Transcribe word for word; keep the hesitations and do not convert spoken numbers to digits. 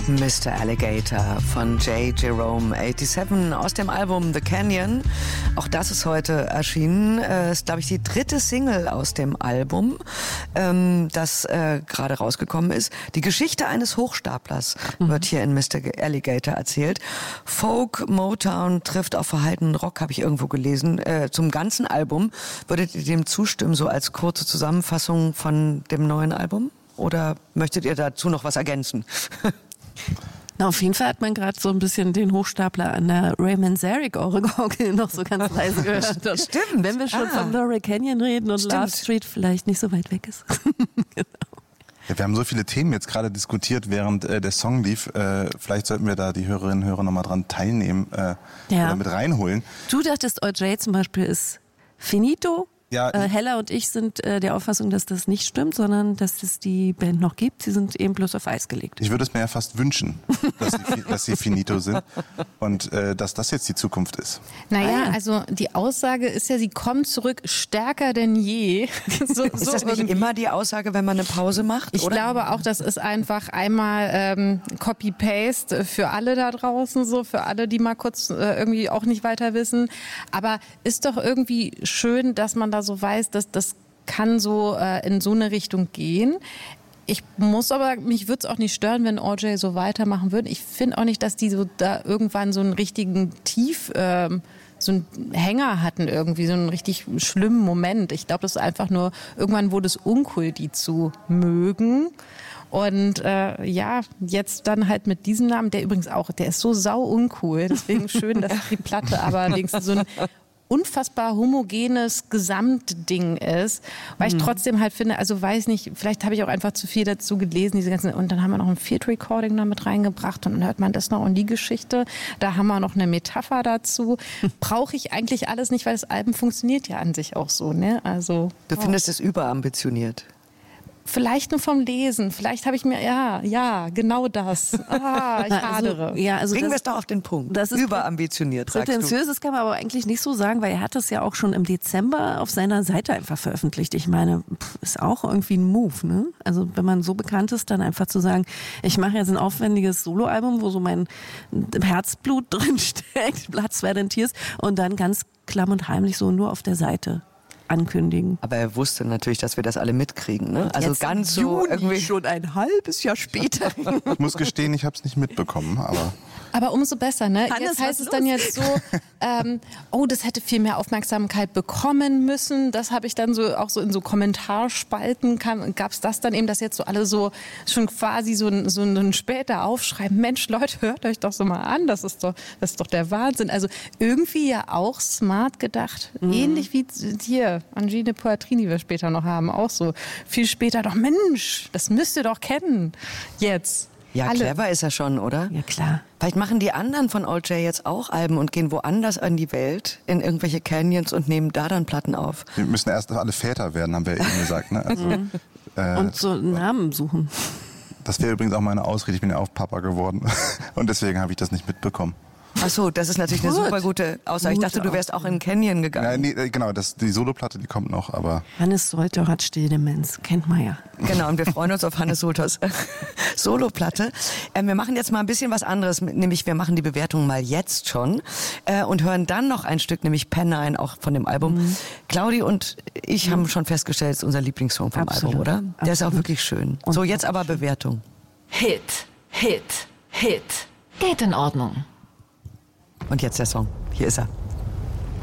Mister Alligator von J. Jerome siebenundachtzig aus dem Album The Canyon. Auch das ist heute erschienen. Das ist, glaube ich, die dritte Single aus dem Album, ähm, das äh, gerade rausgekommen ist. Die Geschichte eines Hochstaplers mhm. wird hier in Mister Alligator erzählt. Folk, Motown trifft auf verhaltenen Rock, habe ich irgendwo gelesen. Äh, zum ganzen Album. Würdet ihr dem zustimmen, so als kurze Zusammenfassung von dem neuen Album? Oder möchtet ihr dazu noch was ergänzen? Na, auf jeden Fall hat man gerade so ein bisschen den Hochstapler an der Ray Manzarek-Orgel noch so ganz leise gehört. Stimmt. Wenn wir schon ah. von Laurel Canyon reden und Stimmt. Love Street vielleicht nicht so weit weg ist. Genau. Ja, wir haben so viele Themen jetzt gerade diskutiert, während äh, der Song lief. Äh, vielleicht sollten wir da die Hörerinnen und Hörer nochmal dran teilnehmen äh, ja. oder mit reinholen. Du dachtest, O J zum Beispiel ist finito? Ja, äh, Hella und ich sind äh, der Auffassung, dass das nicht stimmt, sondern dass es die Band noch gibt. Sie sind eben bloß auf Eis gelegt. Ich würde es mir ja fast wünschen, dass sie, dass sie finito sind und äh, dass das jetzt die Zukunft ist. Naja, also die Aussage ist ja, sie kommen zurück stärker denn je. so, ist so das nicht irgendwie. Immer die Aussage, wenn man eine Pause macht? Ich oder? glaube auch, das ist einfach einmal ähm, Copy-Paste für alle da draußen, so für alle, die mal kurz äh, irgendwie auch nicht weiter wissen. Aber ist doch irgendwie schön, dass man da so weiß, dass das kann so äh, in so eine Richtung gehen. Ich muss aber, mich würde es auch nicht stören, wenn O J so weitermachen würde. Ich finde auch nicht, dass die so da irgendwann so einen richtigen Tief, äh, so einen Hänger hatten irgendwie, so einen richtig schlimmen Moment. Ich glaube, das ist einfach nur, irgendwann wurde es uncool, die zu mögen. Und äh, ja, jetzt dann halt mit diesem Namen, der übrigens auch, der ist so sau uncool. Deswegen schön, dass die Platte aber wenigstens so ein unfassbar homogenes Gesamtding ist, weil ich trotzdem halt finde, also weiß nicht, vielleicht habe ich auch einfach zu viel dazu gelesen, diese ganzen, und dann haben wir noch ein Field Recording da mit reingebracht und dann hört man das noch und die Geschichte, da haben wir noch eine Metapher dazu. Brauche ich eigentlich alles nicht, weil das Album funktioniert ja an sich auch so, ne? Also du findest es überambitioniert? Vielleicht nur vom Lesen. Vielleicht habe ich mir, ja, ja, genau das. Ah, ich hadere. Also, ja, also Bringen wir es doch auf den Punkt. Das ist überambitioniert, sagst du. Prätentiös, das kann man aber eigentlich nicht so sagen, weil er hat das ja auch schon im Dezember auf seiner Seite einfach veröffentlicht. Ich meine, ist auch irgendwie ein Move, ne? Also wenn man so bekannt ist, dann einfach zu sagen, ich mache jetzt ein aufwendiges Soloalbum, wo so mein Herzblut drin steckt, Blood, Sweat and Tears, und dann ganz klamm und heimlich so nur auf der Seite ankündigen. Aber er wusste natürlich, dass wir das alle mitkriegen, ne? Also jetzt ganz so Juni, irgendwie schon ein halbes Jahr später. Ich muss gestehen, ich habe es nicht mitbekommen, aber Aber umso besser, ne? Hannes, jetzt heißt es los? dann jetzt so, ähm, oh, das hätte viel mehr Aufmerksamkeit bekommen müssen. Das habe ich dann so auch so in so Kommentarspalten gab es das dann eben, dass jetzt so alle so schon quasi so ein, so ein später aufschreiben. Mensch, Leute, hört euch doch so mal an. Das ist doch, das ist doch der Wahnsinn. Also irgendwie ja auch smart gedacht. Mhm. Ähnlich wie hier, Angine Poitrin, die wir später noch haben. Auch so viel später doch, Mensch, das müsst ihr doch kennen. Jetzt. Ja, alle. Clever ist er schon, oder? Ja, klar. Vielleicht machen die anderen von O J jetzt auch Alben und gehen woanders in die Welt, in irgendwelche Canyons und nehmen da dann Platten auf. Wir müssen erst alle Väter werden, haben wir eben gesagt. Ne? Also, mhm. äh, und so einen Namen suchen. Das wäre übrigens auch meine Ausrede, ich bin ja auch Papa geworden. Und deswegen habe ich das nicht mitbekommen. Ach so, das ist natürlich Gut. eine super gute Aussage. Ich dachte, du wärst auch in Canyon gegangen. Nein, nee, genau, das, die Soloplatte, die kommt noch, aber... Hannes Solter hat Stilldemenz, kennt man ja. Genau, und wir freuen uns auf Hannes Solters Soloplatte. Äh, wir machen jetzt mal ein bisschen was anderes, nämlich wir machen die Bewertung mal jetzt schon äh, und hören dann noch ein Stück, nämlich Pennine, auch von dem Album. Mhm. Claudi und ich mhm. haben schon festgestellt, es ist unser Lieblingssong vom Absolut. Album, oder? Der Absolut. ist auch wirklich schön. Und so, jetzt aber Bewertung. Hit, Hit, Hit. Geht in Ordnung. Und jetzt der Song. Hier ist er.